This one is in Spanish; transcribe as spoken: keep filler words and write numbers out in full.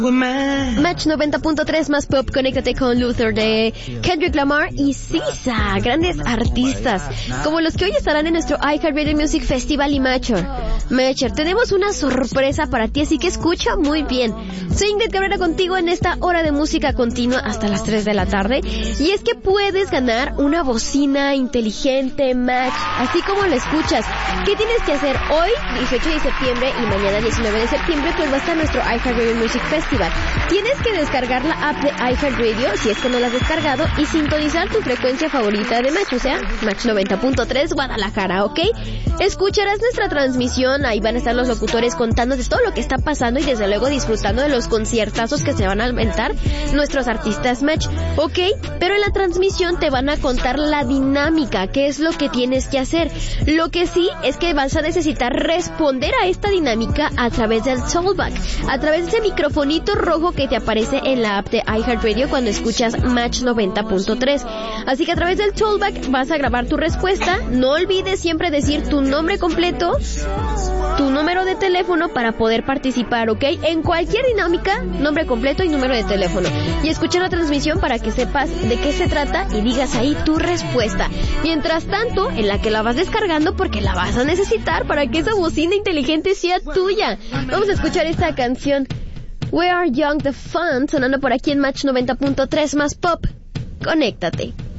Match noventa punto tres más pop, conéctate con Luther de Kendrick Lamar y Sisa, grandes artistas como los que hoy estarán en nuestro iHeartRadio Music Festival y Matcher. Matcher, tenemos una sorpresa para ti, así que escucha muy bien. Soy Ingrid Cabrera contigo en esta hora de música continua hasta las tres de la tarde, y es que puedes ganar una bocina inteligente Match, así como la escuchas. ¿Qué tienes que hacer hoy, dieciocho de septiembre, y mañana diecinueve de septiembre? Pues va a estar nuestro iHeartRadio Music Festival. Tienes que descargar la app de iHeartRadio, si es que no la has descargado, y sintonizar tu frecuencia favorita de Match, o sea, Match noventa punto tres Guadalajara, ¿ok? Escucharás nuestra transmisión, ahí van a estar los locutores contándote todo lo que está pasando y desde luego disfrutando de los conciertazos que se van a inventar nuestros artistas Match, ¿ok? Pero en la transmisión te van a contar la dinámica, qué es lo que tienes que hacer. Lo que sí es que vas a necesitar responder a esta dinámica a través del Talkback, a través de ese microfonito rojo que te aparece en la app de iHeartRadio cuando escuchas Match noventa punto tres. Así que a través del Talkback vas a grabar tu respuesta. No olvides siempre decir tu nombre completo, tu número de teléfono para poder participar, ¿ok? En cualquier dinámica, nombre completo y número de teléfono. Y escuchar la transmisión para que sepas de qué se trata y digas ahí tu respuesta. Mientras tanto, en la que la vas descargando porque la vas a necesitar para que esa bocina inteligente sea tuya. Vamos a escuchar esta canción We Are Young, The Fun, sonando por aquí en Match noventa punto tres más pop. Conéctate.